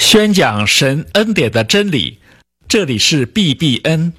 宣讲神恩典的真理，这里是 BBN。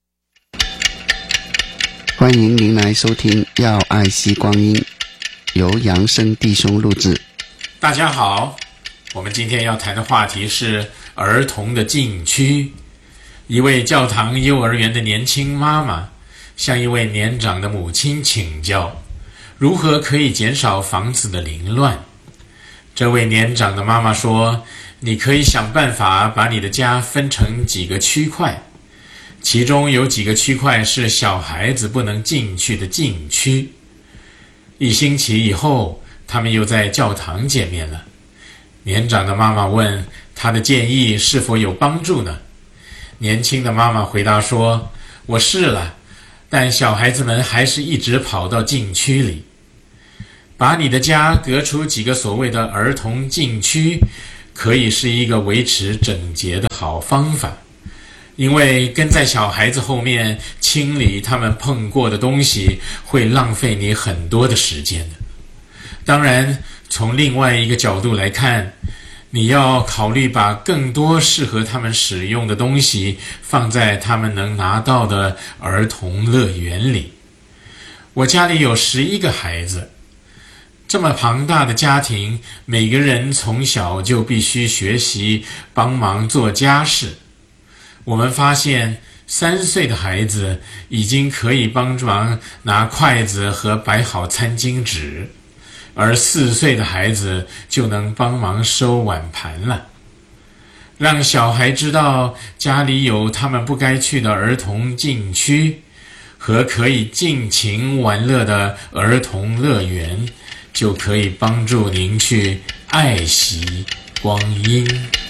欢迎您来收听要爱惜光阴，由杨生弟兄录制。 大家好，我们今天要谈的话题是儿童的禁区。一位教堂幼儿园的年轻妈妈向一位年长的母亲请教，如何可以减少房子的凌乱。这位年长的妈妈说，你可以想办法把你的家分成几个区块，其中有几个区块是小孩子不能进去的禁区。1星期以后，他们又在教堂见面了。年长的妈妈问，她的建议是否有帮助呢？年轻的妈妈回答说，我试了，但小孩子们还是一直跑到禁区里。把你的家隔出几个所谓的儿童禁区，可以是一个维持整洁的好方法，因为跟在小孩子后面清理他们碰过的东西，会浪费你很多的时间的。当然，从另外一个角度来看，你要考虑把更多适合他们使用的东西放在他们能拿到的儿童乐园里。我家里有11个孩子，这么庞大的家庭，每个人从小就必须学习帮忙做家事。我们发现3岁的孩子已经可以帮忙拿筷子和摆好餐巾纸，而4岁的孩子就能帮忙收碗盘了。让小孩知道家里有他们不该去的儿童禁区和可以尽情玩乐的儿童乐园，就可以帮助您去爱惜光阴。